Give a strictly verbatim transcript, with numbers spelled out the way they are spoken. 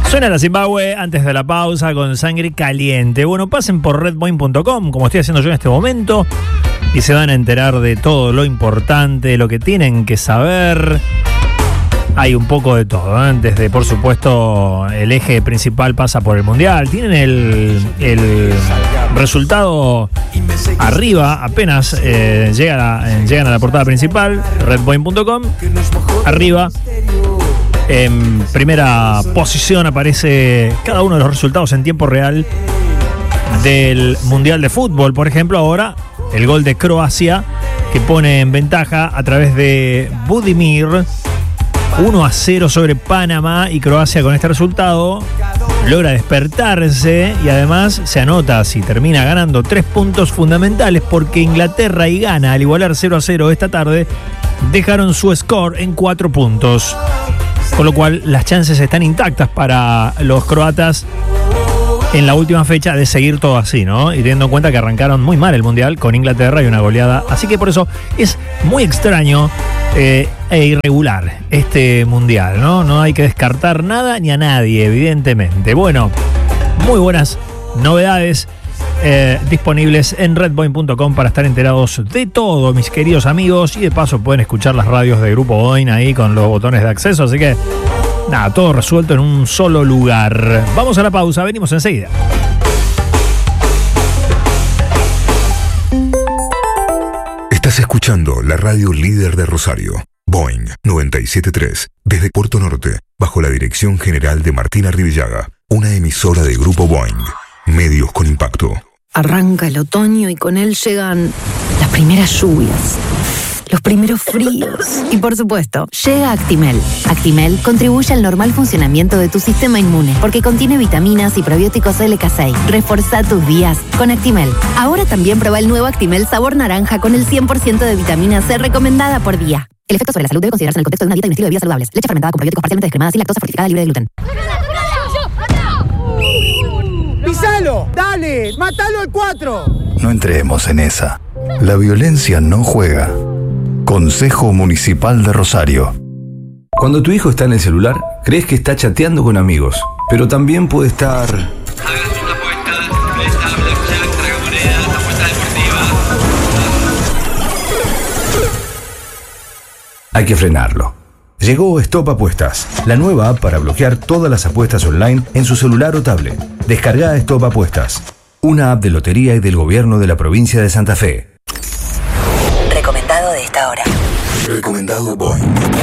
Suena la Zimbabue antes de la pausa con Sangre Caliente. Bueno, pasen por redboin punto com, como estoy haciendo yo en este momento, y se van a enterar de todo lo importante, lo que tienen que saber. Hay un poco de todo, ¿eh? Desde, por supuesto, el eje principal pasa por el Mundial. Tienen el, el resultado arriba, apenas eh, llega a, eh, llegan a la portada principal, redboin punto com. Arriba, en primera posición, aparece cada uno de los resultados en tiempo real del Mundial de Fútbol. Por ejemplo, ahora el gol de Croacia, que pone en ventaja a través de Budimir uno a cero sobre Panamá, y Croacia con este resultado logra despertarse y además se anota, si termina ganando, tres puntos fundamentales, porque Inglaterra y Ghana, al igualar cero a cero esta tarde, dejaron su score en cuatro puntos. Con lo cual las chances están intactas para los croatas en la última fecha de seguir todo así, ¿no? Y teniendo en cuenta que arrancaron muy mal el Mundial con Inglaterra y una goleada. Así que por eso es muy extraño eh, e irregular este Mundial, ¿no? No hay que descartar nada ni a nadie, evidentemente. Bueno, muy buenas novedades eh, disponibles en redboin punto com para estar enterados de todo, mis queridos amigos. Y de paso pueden escuchar las radios de Grupo Boing ahí con los botones de acceso. Así que nada, todo resuelto en un solo lugar. Vamos a la pausa, venimos enseguida. Estás escuchando la radio líder de Rosario, Boing noventa y siete punto tres, desde Puerto Norte, bajo la dirección general de Martín Arribillaga, una emisora de Grupo Boing, medios con impacto. Arranca el otoño y con él llegan las primeras lluvias, los primeros fríos y, por supuesto, llega Actimel. Actimel contribuye al normal funcionamiento de tu sistema inmune porque contiene vitaminas y probióticos L K seis. Reforzá tus días con Actimel. Ahora también prueba el nuevo Actimel sabor naranja con el cien por ciento de vitamina C recomendada por día. El efecto sobre la salud debe considerarse en el contexto de una dieta y un estilo de vida saludables. Leche fermentada con probióticos parcialmente descremada, sin lactosa, fortificada, libre de gluten. ¡Pisalo! ¡Dale! ¡Mátalo al cuatro! No entremos en esa. La violencia no juega. Consejo Municipal de Rosario. Cuando tu hijo está en el celular, crees que está chateando con amigos, pero también puede estar... Hay que frenarlo. Llegó Stop Apuestas, la nueva app para bloquear todas las apuestas online en su celular o tablet. Descarga Stop Apuestas, una app de lotería y del gobierno de la provincia de Santa Fe. Recomendado de esta hora. Recomendado Boing.